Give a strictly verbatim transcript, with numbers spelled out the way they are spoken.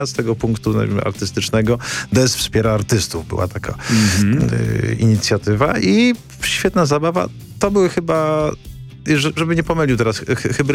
z tego punktu artystycznego. D E S wspiera artystów. Była taka mm-hmm. y, inicjatywa i świetna zabawa. To były chyba, żeby nie pomylił teraz, hybrydne